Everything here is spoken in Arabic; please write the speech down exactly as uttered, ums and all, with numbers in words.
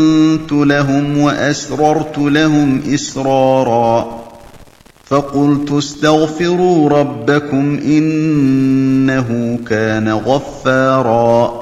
أَعْلَنتُ لَهُمْ وَأَسْرَرْتُ لَهُمْ إِسْرَارًا فَقُلْتُ اسْتَغْفِرُوا رَبَّكُمْ إِنَّهُ كَانَ غَفَّارًا